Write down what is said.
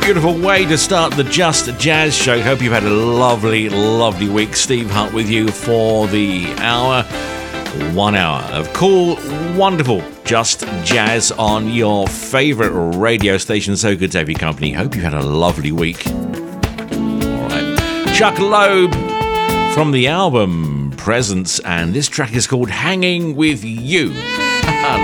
Beautiful way to start the Just Jazz show. Hope you've had a lovely, lovely week. Steve Hunt with you for the hour. 1 hour of cool, wonderful Just Jazz on your favourite radio station. So good to have your company. Hope you've had a lovely week. All right. Chuck Loeb from the album Presence, and this track is called Hanging With You.